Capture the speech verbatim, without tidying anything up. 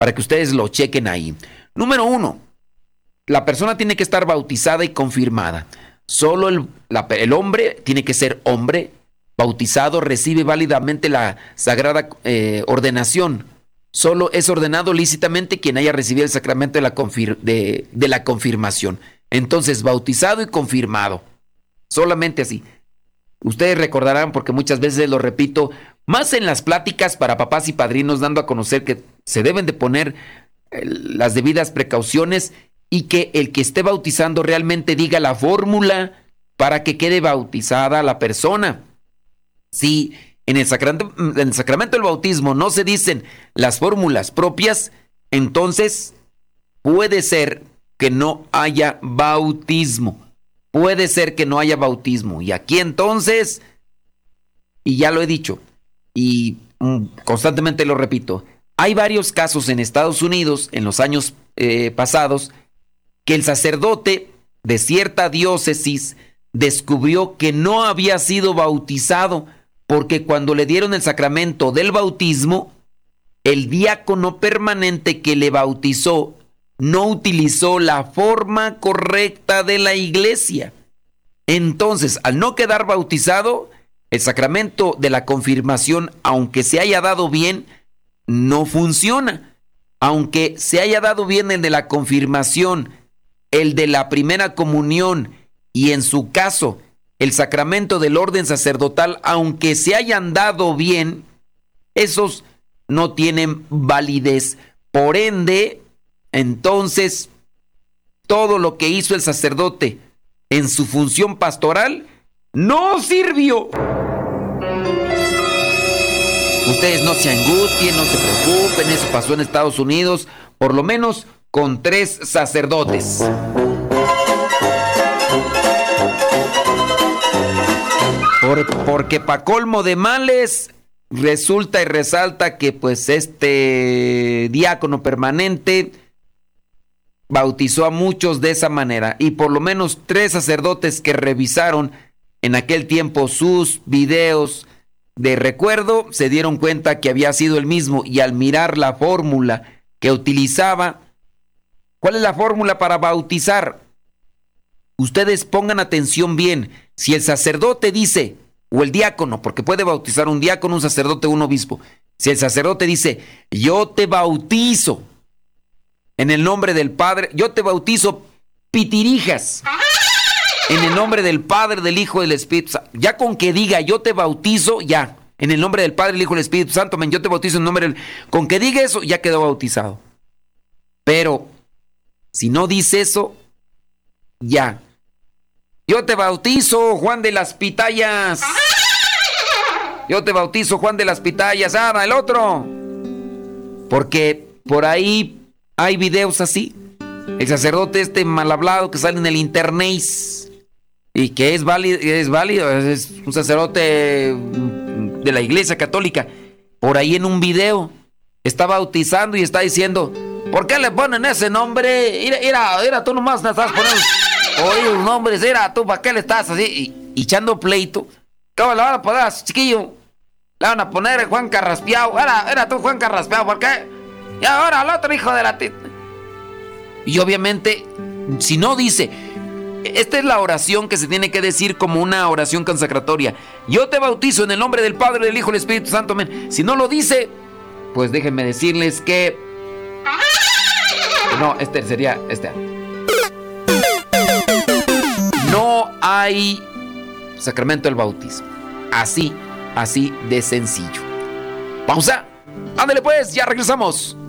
para que ustedes lo chequen ahí. Número uno, la persona tiene que estar bautizada y confirmada. Solo el, la, el hombre tiene que ser hombre bautizado, recibe válidamente la sagrada eh, ordenación. Solo es ordenado lícitamente quien haya recibido el sacramento de la, confir, de, de la confirmación. Entonces, bautizado y confirmado. Solamente así. Ustedes recordarán, porque muchas veces lo repito, más en las pláticas para papás y padrinos, dando a conocer que se deben de poner eh, las debidas precauciones y que el que esté bautizando realmente diga la fórmula para que quede bautizada la persona. Si en el sacramento, en el sacramento del bautismo no se dicen las fórmulas propias, entonces puede ser que no haya bautismo. Puede ser que no haya bautismo. Y aquí entonces, y ya lo he dicho, y mm, constantemente lo repito, hay varios casos en Estados Unidos en los años eh, pasados que el sacerdote de cierta diócesis descubrió que no había sido bautizado porque cuando le dieron el sacramento del bautismo, el diácono permanente que le bautizó no utilizó la forma correcta de la iglesia. Entonces, al no quedar bautizado, el sacramento de la confirmación, aunque se haya dado bien, no funciona. Aunque se haya dado bien el de la confirmación, el de la primera comunión y en su caso, el sacramento del orden sacerdotal, aunque se hayan dado bien, esos no tienen validez. Por ende, entonces, todo lo que hizo el sacerdote en su función pastoral no sirvió. Ustedes no se angustien, no se preocupen, eso pasó en Estados Unidos, por lo menos con tres sacerdotes. Por, porque pa' colmo de males, resulta y resalta que pues este diácono permanente bautizó a muchos de esa manera. Y por lo menos tres sacerdotes que revisaron en aquel tiempo sus videos de recuerdo se dieron cuenta que había sido el mismo. Y al mirar la fórmula que utilizaba, ¿cuál es la fórmula para bautizar? Ustedes pongan atención bien. Si el sacerdote dice, o el diácono, porque puede bautizar un diácono, un sacerdote, un obispo. Si el sacerdote dice, yo te bautizo en el nombre del Padre, yo te bautizo pitirijas, en el nombre del Padre, del Hijo y del Espíritu Santo. Ya con que diga, yo te bautizo, ya. En el nombre del Padre, del Hijo y del Espíritu Santo, men, yo te bautizo en el nombre del... Con que diga eso, ya quedó bautizado. Pero, si no dice eso, ya. Yo te bautizo, Juan de las Pitayas. Yo te bautizo, Juan de las Pitayas. Ah, el otro. Porque por ahí hay videos así. El sacerdote este mal hablado que sale en el internet y que es válido, es válido, es un sacerdote de la Iglesia Católica. Por ahí en un video está bautizando y está diciendo, ¿por qué le ponen ese nombre? Mira, mira, mira, tú nomás me estás poniendo... Oye, los nombres, era tú, ¿para qué le estás así? Y, y echando pleito. ¿Cómo le van a poner a su chiquillo? Le van a poner Juan Carraspeado. Era, era tú, Juan Carraspeado, ¿por qué? Y ahora el otro hijo de la tita. Y obviamente, si no dice, esta es la oración que se tiene que decir como una oración consacratoria. Yo te bautizo en el nombre del Padre, del Hijo y del Espíritu Santo. Men. Si no lo dice, pues déjenme decirles que... No, este sería este. No hay sacramento del bautismo. Así, así de sencillo. Pausa. Ándale pues, ya regresamos.